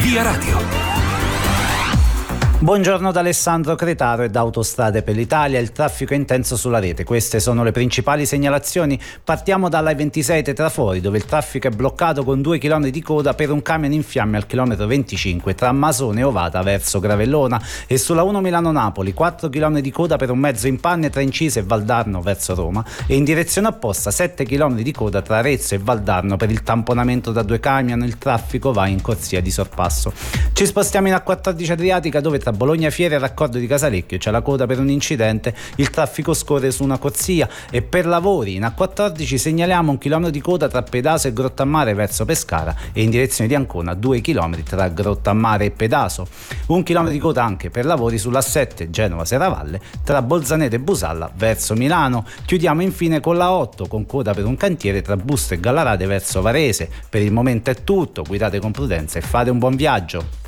Via Radio. Buongiorno da Alessandro Cretaro e da Autostrade per l'Italia. Il traffico è intenso sulla rete. Queste sono le principali segnalazioni. Partiamo dalla 26 Tetrafori, dove il traffico è bloccato con 2 km di coda per un camion in fiamme al chilometro 25 tra Masone e Ovata verso Gravellona, e sulla 1 Milano-Napoli 4 km di coda per un mezzo in panne tra Incise e Valdarno verso Roma, e in direzione opposta 7 km di coda tra Arezzo e Valdarno per il tamponamento da 2 camion. Il traffico va in corsia di sorpasso. Ci spostiamo in A14 Adriatica, dove tra Bologna Fiere e Raccordo di Casalecchio c'è la coda per un incidente. Il traffico scorre su una corsia, e per lavori in A14 segnaliamo 1 chilometro di coda tra Pedaso e Grottammare verso Pescara, e in direzione di Ancona 2 chilometri tra Grottammare e Pedaso. 1 chilometro di coda anche per lavori sulla 7 Genova-Serravalle tra Bolzaneto e Busalla verso Milano. Chiudiamo infine con la 8 con coda per un cantiere tra Busto e Gallarate verso Varese. Per il momento è tutto, guidate con prudenza e fate un buon viaggio.